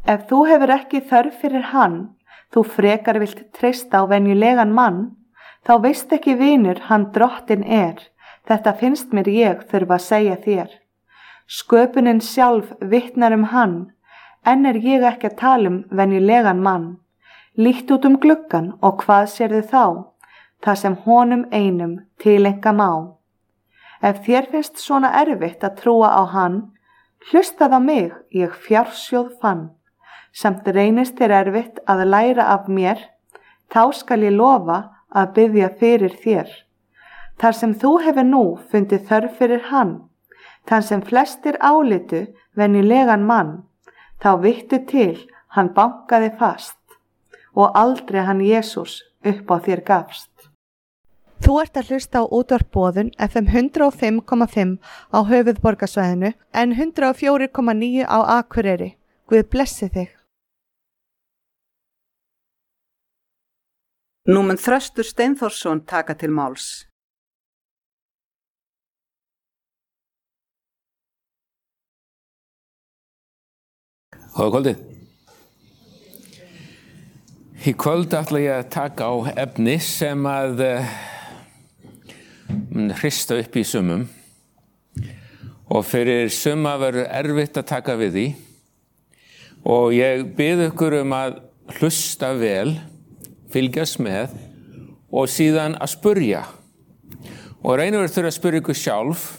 Ef þú hefur ekki þörf fyrir hann, þú frekar vilt treysta á venjulegan mann, þá veist ekki vinur hann drottinn þetta finnst mér ég þurfa að segja þér. Sköpunin sjálf vitnar hann, en ég ekki að tala venjulegan mann. Lítt út gluggan og hvað sérðu þá? Það sem honum einum tileinka má. Ef þér finnst svona erfitt að trúa á hann, hlustað á mig, ég fjársjóð fann. Samt reynist þér erfitt að læra af mér, þá skal ég lofa að biðja fyrir þér. Þar sem þú hefur nú fundið þörf fyrir hann, þann sem flestir álitu venjulegan mann, þá vittu til hann bankaði fast og aldrei hann Jesús upp á þér gafst. Þú ert að hlusta á útvarpboðun FM 105,5 á höfuðborgarsvæðinu en 104,9 á Akureyri. Guð blessi þig. Nú mun Þröstur Steinþórsson taka til máls. Góða kvöldið. Í kvöld ætla ég að taka á efni sem að hrista upp í sumum og fyrir suma verður erfitt að taka við því og ég bið ykkur að hlusta vel, fylgjast með og síðan að spurja og reynir þurfa að spyrja ykkur sjálf